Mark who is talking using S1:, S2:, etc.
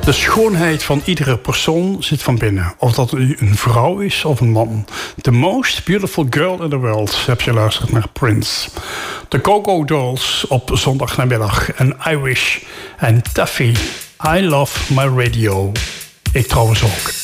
S1: De schoonheid van iedere persoon zit van binnen. Of dat nu een vrouw is of een man. The most beautiful girl in the world. Heb je geluisterd naar Prince. De Go-Go Dolls op zondagnamiddag. En I Wish. En Taffy. I love my radio. Ik trouwens ook.